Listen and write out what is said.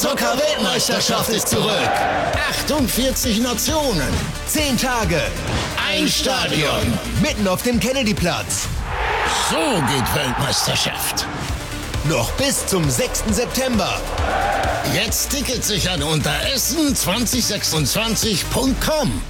Eishockey-Weltmeisterschaft ist zurück. 48 Nationen. 10 Tage. Ein Stadion. Mitten auf dem Kennedyplatz. So geht Weltmeisterschaft. Noch bis zum 6. September. Jetzt Tickets sichern unter essen2026.com.